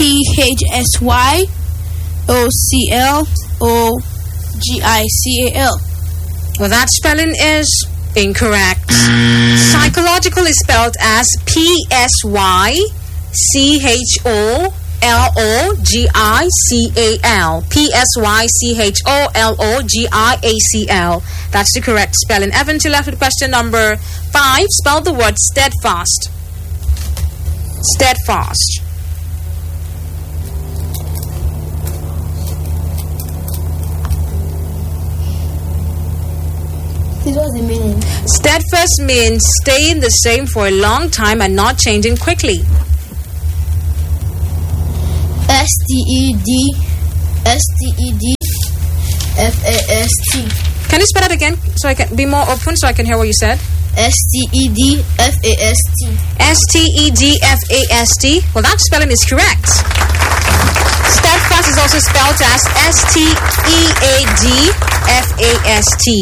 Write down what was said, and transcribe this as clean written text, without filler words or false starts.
PHSYOCLOGICAL. Well, that spelling is incorrect. Psychological is spelled as PSYCHOLOGICAL. PSYCHOLOGIACL. That's the correct spelling. Evan, to left with question number 5. Spell the word steadfast. Steadfast. What's the meaning? Steadfast means staying the same for a long time and not changing quickly. STEDFAST. Can you spell that again so I can be more open so I can hear what you said? STEDFAST. STEDFAST. Well, that spelling is correct. Steadfast is also spelled as STEADFAST.